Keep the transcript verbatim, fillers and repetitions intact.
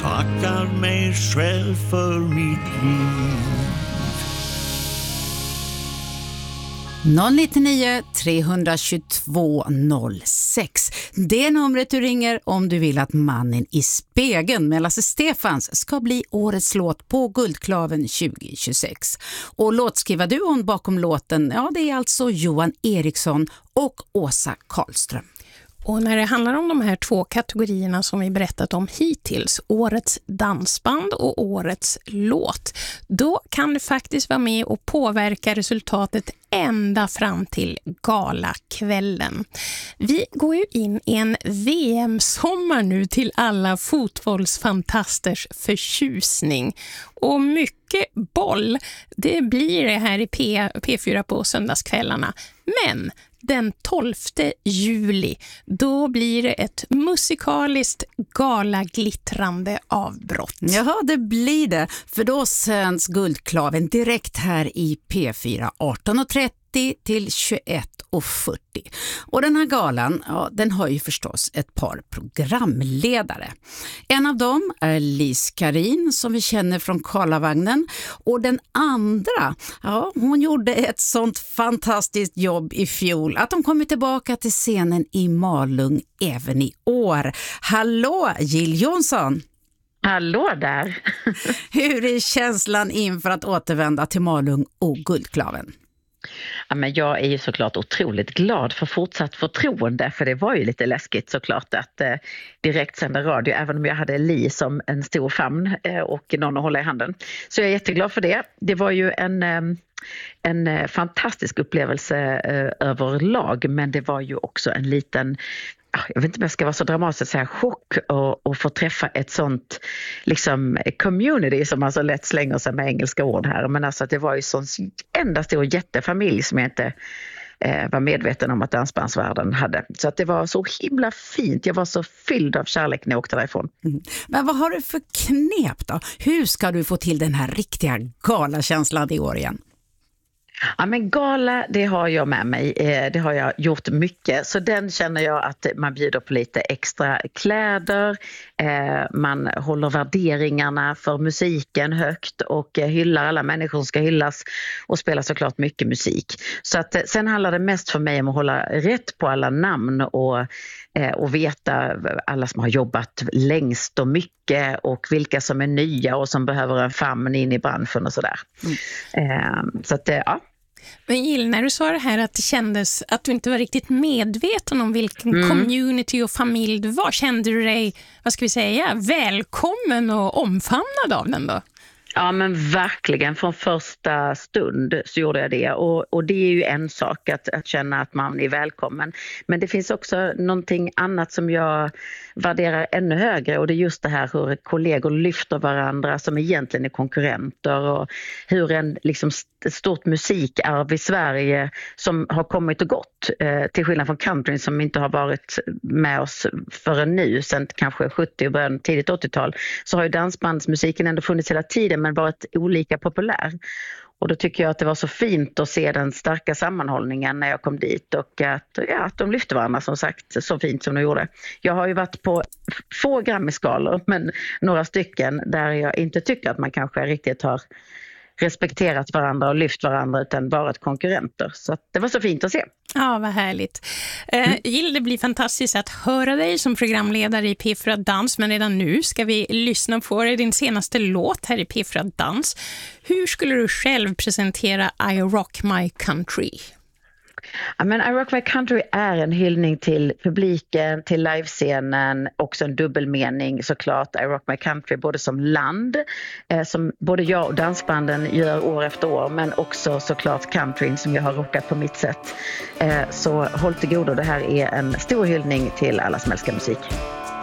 tackar mig själv för mitt liv. noll nittionio tre tjugotvå noll sex. Det är numret du ringer om du vill att Mannen i spegeln med Lasse Stefans ska bli årets låt på Guldklaven tjugo tjugosex. Och låtskrivarduon bakom låten, ja, det är alltså Johan Eriksson och Åsa Karlström. Och när det handlar om de här två kategorierna som vi berättat om hittills, årets dansband och årets låt, då kan du faktiskt vara med och påverka resultatet ända fram till galakvällen. Vi går ju in i en V M-sommar nu till alla fotbollsfantasters förtjusning. Och mycket boll, det blir det här i P- P4 på söndagskvällarna. Men den tolfte juli, då blir det ett musikaliskt galaglittrande avbrott. Jaha, det blir det. För då sänds Guldklaven direkt här i P fyra arton och trettio till tjugoett och fyrtio. Och den här galan, ja, den har ju förstås ett par programledare. En av dem är Lis Karin som vi känner från Karlavagnen. Och den andra, ja, hon gjorde ett sånt fantastiskt jobb i fjol att hon kommer tillbaka till scenen i Malung även i år. Hallå, Jill Johnson! Hallå där! Hur är känslan inför att återvända till Malung och Guldklaven? Ja, men jag är ju såklart otroligt glad för fortsatt förtroende, för det var ju lite läskigt såklart att eh, direkt sända radio, även om jag hade Li som en stor famn eh, och någon att hålla i handen. Så jag är jätteglad för det. Det var ju en, eh, en eh, fantastisk upplevelse eh, överlag, men det var ju också en liten, jag vet inte om jag ska vara så dramatisk att säga, chock och, och få träffa ett sånt liksom community som alltså lätt slänger sig med engelska ord här. Men alltså att det var ju sån enda stor jättefamilj som jag inte eh, var medveten om att dansbandsvärlden hade. Så att det var så himla fint. Jag var så fylld av kärlek när jag åkte därifrån. Mm. Men vad har du för knep då? Hur ska du få till den här riktiga galakänslan i år igen? Ja, men gala, det har jag med mig. Det har jag gjort mycket. Så den känner jag att man bjuder på lite extra kläder. Man håller värderingarna för musiken högt och hyllar alla människor som ska hyllas och spelar såklart mycket musik. Så att sen handlar det mest för mig om att hålla rätt på alla namn och, och veta alla som har jobbat längst och mycket och vilka som är nya och som behöver en famn in i branschen och sådär. Mm. Så att, ja. Men Jill, när du sa det här att det kändes att du inte var riktigt medveten om vilken mm. community och familj du var, kände du dig, vad ska vi säga, välkommen och omfamnad av den då? Ja, men verkligen. Från första stund så gjorde jag det. Och, och det är ju en sak att, att känna att man är välkommen. Men det finns också någonting annat som jag värderar ännu högre. Och det är just det här hur kollegor lyfter varandra som egentligen är konkurrenter. Och hur en liksom stort musikarv i Sverige som har kommit och gått. Eh, till skillnad från countryn som inte har varit med oss förrän nu. Sen kanske sjuttio och början tidigt åttiotal. Så har ju dansbandsmusiken ändå funnits hela tiden men varit olika populär. Och då tycker jag att det var så fint att se den starka sammanhållningen när jag kom dit och att, ja, att de lyfte varandra som sagt så fint som de gjorde. Jag har ju varit på få Grammy-skalor men några stycken där jag inte tycker att man kanske riktigt har respekterat varandra och lyft varandra utan varit konkurrenter. Så att det var så fint att se. Ja, vad härligt. Eh, Jill, det blir fantastiskt att höra dig som programledare i P fyra Dans, men redan nu ska vi lyssna på dig, din senaste låt här i P fyra Dans. Hur skulle du själv presentera I Rock My Country? Ja, men I Rock My Country är en hyllning till publiken, till livescenen, också en dubbelmening såklart. I Rock My Country både som land, eh, som både jag och dansbanden gör år efter år, men också såklart countryn som jag har rockat på mitt sätt. Eh, så håll till godo, det här är en stor hyllning till alla som älskar musik.